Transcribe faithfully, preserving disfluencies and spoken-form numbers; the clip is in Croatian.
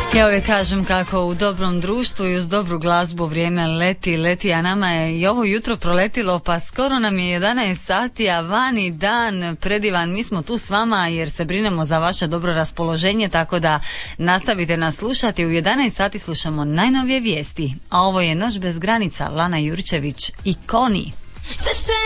Ja uvijek kažem kako u dobrom društvu i uz dobru glazbu vrijeme leti, leti, a nama je i ovo jutro proletilo, pa skoro nam je jedanaest sati, a vani dan predivan. Mi smo tu s vama jer se brinemo za vaše dobro raspoloženje, tako da nastavite nas slušati. U jedanaest sati slušamo najnovije vijesti, a ovo je Noć bez granica, Lana Jurčević i Koni.